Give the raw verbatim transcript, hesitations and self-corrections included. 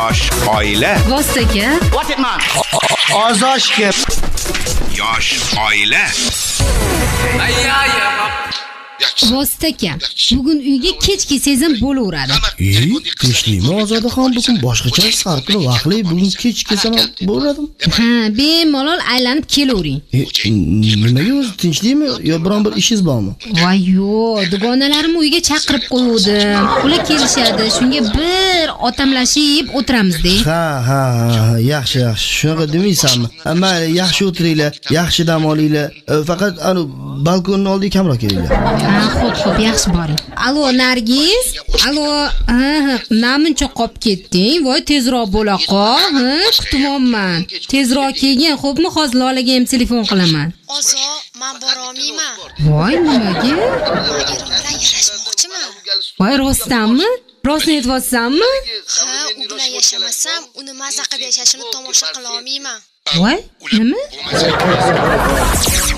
Yosh oila. Vostoka. What it man? Ozoshka. Yosh oila. Vostoka. Bugun uyga kechki sezim bo'laveradi. Ey, tinchlikmi Ozodaxon, bugun boshqacha har kuni vaqtli, bugun kech kelsam bo'ladimi? Ha, bemalol aylanib kelavering. Nimaga o'zi tinchlikmi yo biron bir ishingiz bormi? Voy yo'q, dugonalarimni uyga chaqirib qo'ydim. Ular kelishadi, shunga bir otamlashib o'tiramiz-da. Ha, ha, yaxshi, yaxshi. Shunaqa demaysanmi? Mayli, yaxshi o'tiringlar, yaxshi dam olinglar. Faqat ana balkonning oldiga kamroq kelinglar. Ha, xo'p, xo'p, yaxshi boring. Allo, Nargiz? Allo, ha, namuncha qolib ketding? Voy, tezroq bo'la qol, ha? Kutibman. Tezroq kelgin, xo'pmi? Hozir Lolaga ham telefon qilaman. Ozo, men bora olmayman. Voy, nimaga? Erim bilan yarashmoqchiman. Voy, rostdanmi? Rostni aytyapsanmi? Ha, u bilan yashamasam, uni maza qilib yashashini tomosha qila olmayman. Voy, nima?